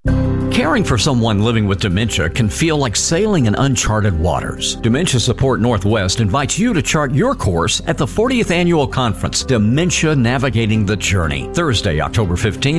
Caring for someone living with dementia can feel like sailing in uncharted waters. Dementia Support Northwest invites you to chart your course at the 40th Annual Conference, Dementia Navigating the Journey, Thursday, October 15th